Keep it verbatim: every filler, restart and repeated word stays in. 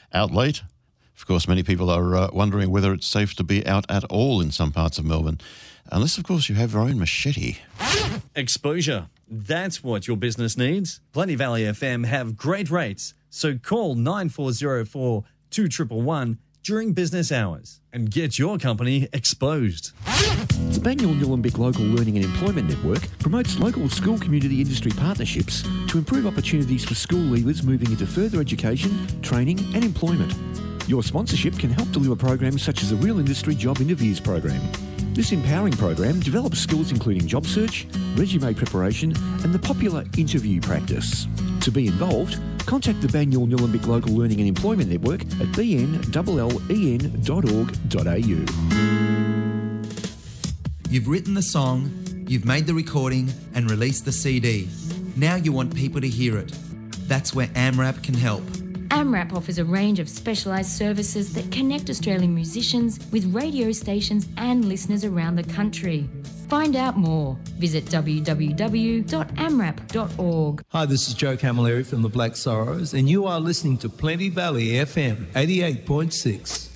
out late. Of course, many people are uh, wondering whether it's safe to be out at all in some parts of Melbourne, unless, of course, you have your own machete. Exposure. That's what your business needs. Plenty Valley F M have great rates, so call nine four zero four, two one one one during business hours and get your company exposed. The Banyule Nillumbik Local Learning and Employment Network promotes local school community industry partnerships to improve opportunities for school leavers moving into further education, training and employment. Your sponsorship can help deliver programs such as the Real Industry Job Interviews program. This empowering program develops skills including job search, resume preparation and the popular interview practice. To be involved, contact the Banyule Nillumbik Local Learning and Employment Network at b n l l e n dot org dot a u. You've written the song, you've made the recording and released the C D. Now you want people to hear it. That's where AMRAP can help. AMRAP offers a range of specialised services that connect Australian musicians with radio stations and listeners around the country. Find out more. Visit w w w dot amrap dot org. Hi, this is Joe Camilleri from the Black Sorrows, and you are listening to Plenty Valley F M eighty-eight point six.